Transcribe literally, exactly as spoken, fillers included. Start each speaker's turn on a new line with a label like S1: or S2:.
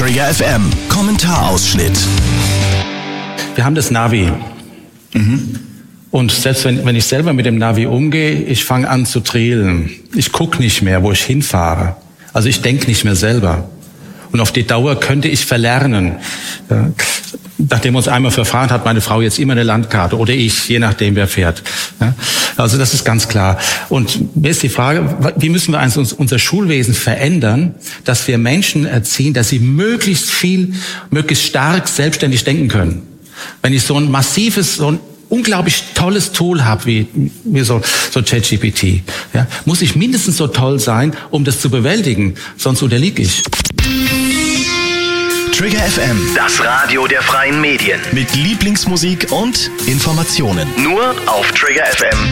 S1: Trigger F M, Kommentarausschnitt.
S2: Wir haben das Navi. Mhm. Und selbst wenn, wenn ich selber mit dem Navi umgehe, ich fange an zu trälen. Ich gucke nicht mehr, wo ich hinfahre. Also ich denke nicht mehr selber. Und auf die Dauer könnte ich verlernen. Ja. Nachdem uns einmal verfahren hat, meine Frau jetzt immer eine Landkarte oder ich, je nachdem wer fährt. Ja. Also das ist ganz klar. Und mir ist die Frage, wie müssen wir also unser Schulwesen verändern, dass wir Menschen erziehen, dass sie möglichst viel, möglichst stark selbstständig denken können. Wenn ich so ein massives, so ein unglaublich tolles Tool habe wie, wie so, so ChatGPT, ja, muss ich mindestens so toll sein, um das zu bewältigen, sonst unterliege ich.
S1: Trigger F M,
S3: das Radio der freien Medien.
S1: mit Lieblingsmusik und Informationen.
S3: Nur auf trigger f m